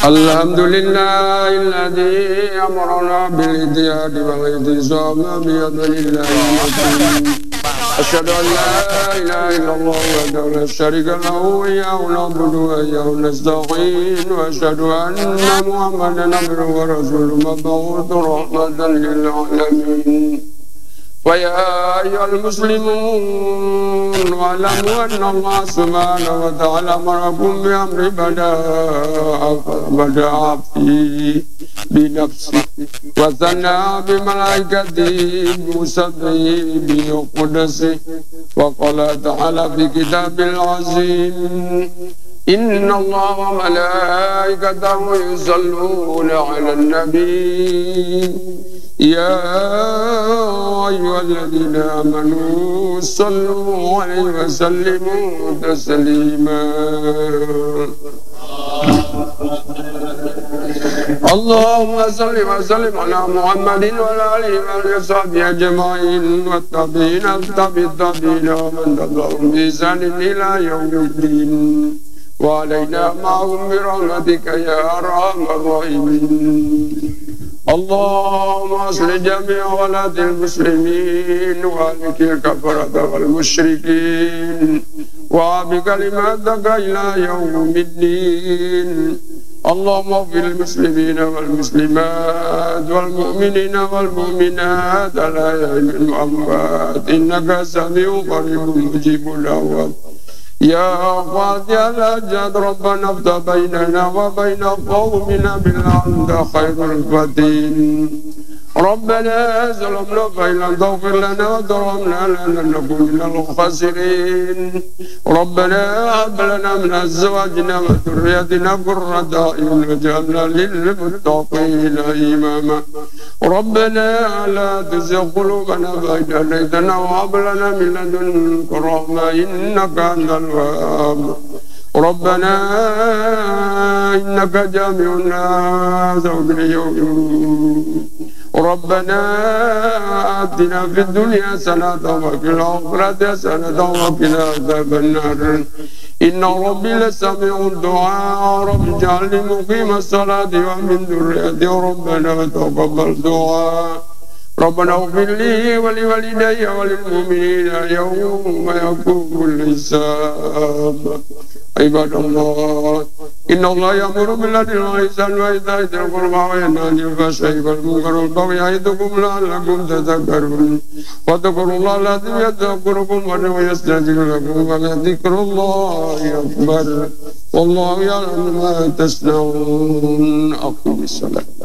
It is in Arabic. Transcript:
الحمد لله الذي أمرنا بالإتيان والاعتصام بيد الله أشهد أن لا إله إلا الله وحده لا شريك له إياه نعبد وإياه نستعين وأشهد أن محمدا عبده ورسوله مبعوث رحمة للعالمين ويا أيها المسلمون واعلموا أن الله سبحانه وتعالى أمركم بأمر بدأ فيه بنفسه وثنى بملائكته بمسبحه بقدسه وقال تعالى في كتاب العظيم إن الله وملائكته يصلون على النبي يا أيها الذين آمنوا صلوا عليه وسلموا تسليما اللهم صل وسلم على محمد وعلى آله وصحبه أجمعين والتابعين التابعين ومن تبعهم بإحسان إلى يوم الدين وعلينا معهم برحمتك يا أرحم الراحمين اللهم اصلح جميع ولاة المسلمين واهلك الكفرة والمشركين وبكلماتك إلى يوم الدين اللهم اغفر للمسلمين والمسلمات والمؤمنين والمؤمنات الأحياء والأموات إنك سميع قريب مجيب الدعوات يا قاضي الحاجات ربنا افتح بيننا وبين قومنا بالله أنت خير الفاتحين ربنا ظلمنا فإن لم تغفر لنا وترحمنا لنكن من الخاسرين ربنا هب لنا من أزواجنا وذريتنا قرة أعين واجعلنا للمتقين إماما ربنا لا تزغ قلوبنا بعد إذ هديتنا وهب لنا من لدنك رحمة إنك أنت الوهاب ربنا إنك جامع الناس ليوم ربنا آتنا في الدنيا حسنة وفي الآخرة حسنة وقنا عذاب النار إن ربي لسميع الدعاء رب اجعلني مقيم الصلاة ومن ذريتي ربنا وتقبل دعاء ربنا اغفر لي ولوالدي وللمؤمنين يوم يقوم الحساب عباد الله إن الله يأمر بالعدل والإحسان وإيتاء ذي القربى وينهى عن الفحشاء والمنكر والبغي يعظكم لعلكم تذكرون واذكروا الله العظيم يذكركم ويستغفر لكم ولذكر الله أكبر والله يعلم ما تصنعون أقم الصلاة